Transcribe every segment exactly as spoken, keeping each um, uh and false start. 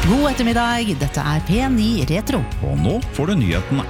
God ettermiddag, dette er P ni Retro. Og nå får du nyhetene.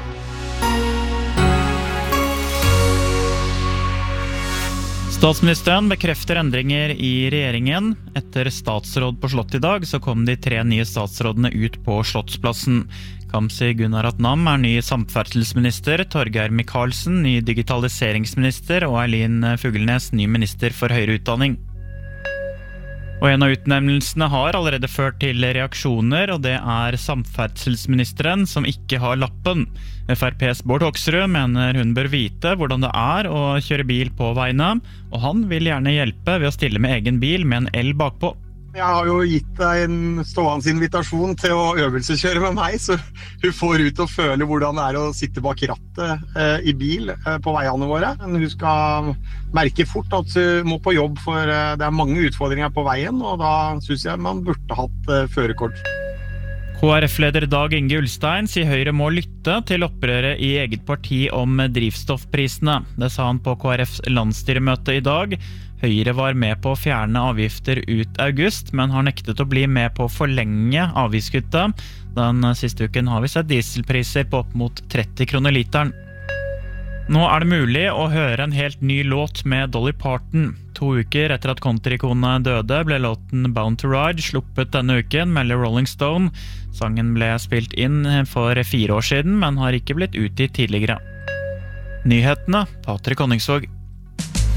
Statsministeren bekrefter endringer i regjeringen. Etter statsråd på Slott i dag, så kom de tre nye statsrådene ut på Slottsplassen. Kamzy Gunaratnam er ny samferdselsminister, Torgeir Micaelsen ny digitaliseringsminister og Eileen Fugelnes ny minister for høyere utdanning. Og en av utnevnelsene har allerede ført til reaksjoner, og det er samferdselsministeren som ikke har lappen. F R P's Bård Hoksrud mener hun bør vite hvordan det er å kjøre bil på veiene, og han vil gjerne hjelpe ved å stille med egen bil med en el bakpå. Jeg har jo gitt deg en stående invitasjon til å øvelseskjøre med meg, så hun får ut og føle hvordan det er å sitte bak rattet eh, i bil eh, på veiene våre. Men hun skal merke fort at hun må på jobb, for eh, det er mange utfordringer på veien, og da synes jeg man burde hatt eh, førerkort. K R F-leder Dag Inge Ulstein sier Høyre må lytte til opprøret i eget parti om drivstoffprisene. Det sa han på K R F's landsstyremøte i dag. Høyre var med på å fjerne avgifter ut august, men har nektet å bli med på å forlenge avgiftskuttet. Den siste uken har vi sett dieselpriser på opp mot tretti kroner literen. Nå er det mulig å høre en helt ny låt med Dolly Parton. To uker etter at country-ikonet døde ble låten Bound to Ride sluppet denne uken, melder Rolling Stone. Sangen ble spilt inn for fire år siden, men har ikke blitt utgitt tidligere. Nyhetene, Patrick Honningsvåg.